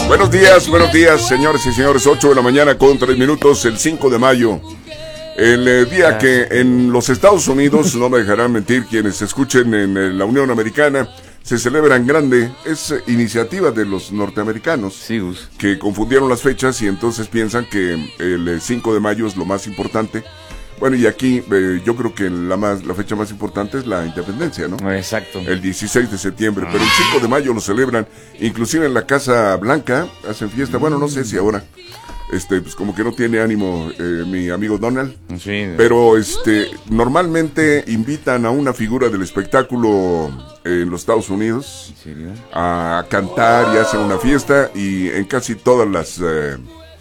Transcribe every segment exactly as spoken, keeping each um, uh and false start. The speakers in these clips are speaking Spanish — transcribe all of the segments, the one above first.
Buenos días, buenos días, señores y señores. Ocho de la mañana con tres minutos, el cinco de mayo. El eh, día que en los Estados Unidos, no me dejarán mentir quienes escuchen en eh, la Unión Americana, se celebra en grande. Es eh, iniciativa de los norteamericanos, sí, que confundieron las fechas y entonces piensan que el eh, cinco de mayo es lo más importante. Bueno, y aquí eh, yo creo que la más la fecha más importante es la independencia, ¿no? Exacto. El dieciséis de septiembre, pero el cinco de mayo lo celebran, inclusive en la Casa Blanca, hacen fiesta. Bueno, no sé si ahora, este, pues como que no tiene ánimo eh, mi amigo Donald, sí, pero este, normalmente invitan a una figura del espectáculo en los Estados Unidos a cantar y hacen una fiesta, y en casi todas las, eh,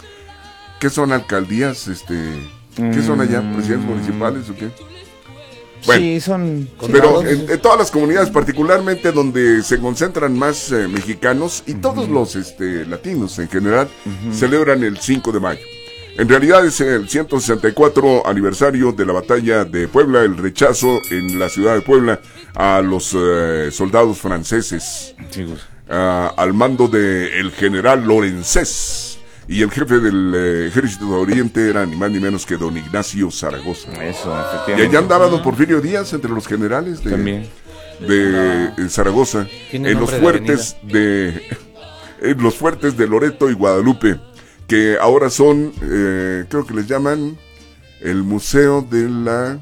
¿qué son alcaldías, este... ¿Qué son allá? ¿Presidentes municipales o qué? Bueno, sí, son... Pero en, en todas las comunidades, particularmente donde se concentran más eh, mexicanos y uh-huh. todos los este, latinos en general, uh-huh. celebran el cinco de mayo. En realidad es el ciento sesenta y cuatro aniversario de la batalla de Puebla, el rechazo en la ciudad de Puebla a los eh, soldados franceses, sí, uh, al mando del general Lorenzés. Y el jefe del eh, Ejército de Oriente era ni más ni menos que don Ignacio Zaragoza. Eso, efectivamente. Y allá andaba don Porfirio Díaz entre los generales de, También. de eh, Zaragoza. En los fuertes de, de en los fuertes de Loreto y Guadalupe, que ahora son, eh, creo que les llaman el Museo de la...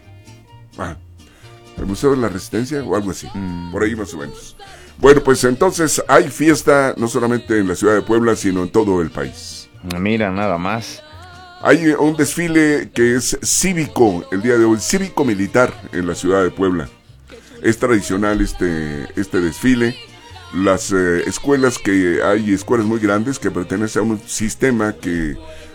Ah, el Museo de la Resistencia o algo así. Mm. Por ahí más o menos. Bueno, pues entonces hay fiesta no solamente en la ciudad de Puebla, sino en todo el país. Mira, nada más. Hay un desfile que es cívico el día de hoy, cívico-militar en la ciudad de Puebla. Es tradicional este, este desfile. Las eh, escuelas que hay, escuelas muy grandes que pertenecen a un sistema que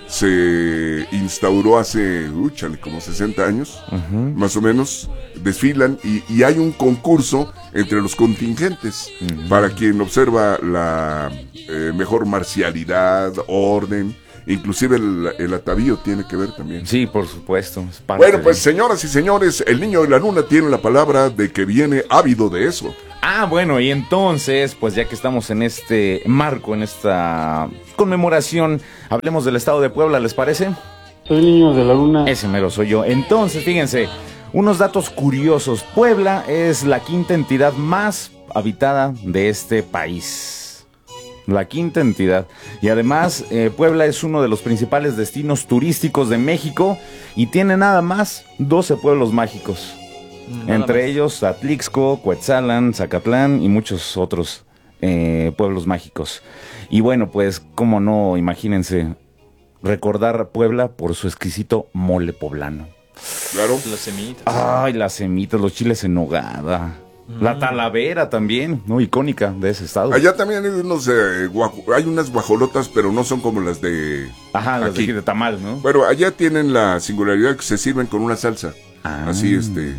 se instauró hace, úchale, como sesenta años, uh-huh. más o menos, desfilan y, y hay un concurso entre los contingentes uh-huh. para quien observa la eh, mejor marcialidad, orden, inclusive el, el atavío tiene que ver también. Sí, por supuesto. Es parte bueno, pues de... señoras y señores, el niño de la luna tiene la palabra de que viene ávido de eso. Ah, bueno, y entonces, pues ya que estamos en este marco, en esta conmemoración, hablemos del estado de Puebla, ¿les parece? Soy el niño de la luna. Ese mero soy yo. Entonces, fíjense, unos datos curiosos. Puebla es la quinta entidad más habitada de este país. La quinta entidad. Y además, eh, Puebla es uno de los principales destinos turísticos de México y tiene nada más doce pueblos mágicos. Nada Entre más. ellos Atlixco, Cuetzalan, Zacatlán y muchos otros eh, pueblos mágicos. Y bueno, pues, cómo no, imagínense, recordar Puebla por su exquisito mole poblano. Claro. Las semitas. Ay, las semitas, los chiles en nogada. Mm. La talavera también, ¿no? Icónica de ese estado. Allá también hay unos eh, guajo, hay unas guajolotas, pero no son como las de... Ajá, las aquí. de aquí de tamal, ¿no? Bueno, allá tienen la singularidad que se sirven con una salsa. Ah. Así, este...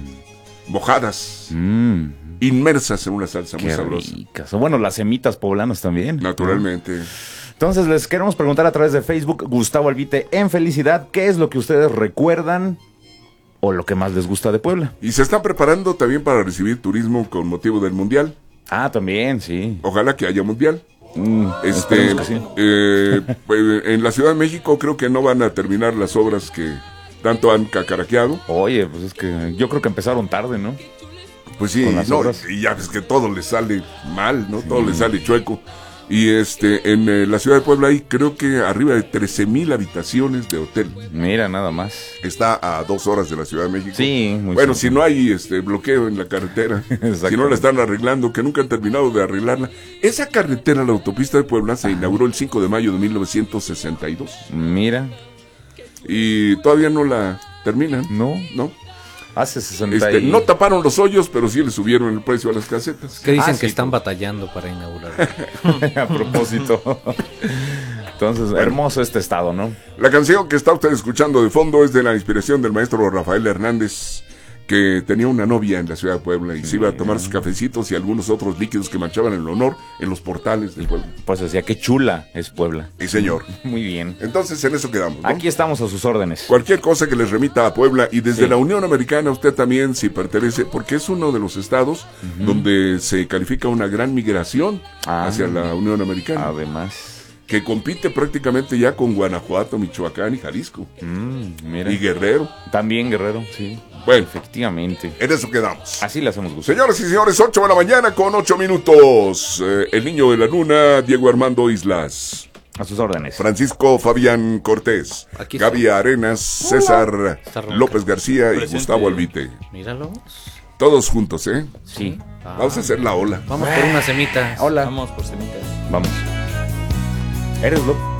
mojadas, mm. inmersas en una salsa Qué muy sabrosa. Ricas. O bueno, las semitas poblanas también. Naturalmente. ¿No? Entonces les queremos preguntar a través de Facebook, Gustavo Albite en Felicidad, ¿qué es lo que ustedes recuerdan o lo que más les gusta de Puebla? Y se están preparando también para recibir turismo con motivo del Mundial. Ah, también, sí. Ojalá que haya Mundial. Mm, este, que sí. eh, en la Ciudad de México creo que no van a terminar las obras que tanto han cacaraqueado. Oye, pues es que yo creo que empezaron tarde, ¿no? Pues sí, no, y ya ves que todo le sale mal, ¿no? Sí. Todo le sale chueco. Y este, en eh, la ciudad de Puebla hay creo que arriba de trece mil habitaciones de hotel. Mira, nada más. Está a dos horas de la Ciudad de México. Sí, muy Bueno, simple. Si no hay este bloqueo en la carretera, si no la están arreglando, que nunca han terminado de arreglarla. Esa carretera, la autopista de Puebla, se Ajá. inauguró el cinco de mayo de mil novecientos sesenta y dos. Mira. Y todavía no la terminan. No, no. Hace sesenta este, y... No taparon los hoyos, pero sí le subieron el precio a las casetas. Que dicen ah, que sí, están pues. batallando para inaugurar. A propósito. Entonces, bueno, hermoso este estado, ¿no? La canción que está usted escuchando de fondo es de la inspiración del maestro Rafael Hernández, que tenía una novia en la ciudad de Puebla y se iba a tomar sus cafecitos y algunos otros líquidos que manchaban el honor en los portales del Puebla. Pues decía, qué chula es Puebla. Sí, señor. Muy bien. Entonces, en eso quedamos, ¿no? Aquí estamos a sus órdenes. Cualquier cosa que les remita a Puebla y desde Sí. la Unión Americana usted también, si pertenece, porque es uno de los estados uh-huh. donde se califica una gran migración ah, hacia la Unión Americana. Además... que compite prácticamente ya con Guanajuato, Michoacán y Jalisco. Mm, mira. Y Guerrero. También Guerrero, sí. Bueno, efectivamente. En eso quedamos. Así le hacemos gusto. Señoras y señores, ocho de la mañana con ocho minutos. Eh, el niño de la luna, Diego Armando Islas. A sus órdenes. Francisco Fabián Cortés. Aquí Gaby Arenas, César uh, López García Presente. Y Gustavo Albite. Míralos. Todos juntos, ¿eh? Sí. Ah. Vamos a hacer la ola. Vamos por una semita. Hola. Vamos por semitas. Vamos. Eres loco.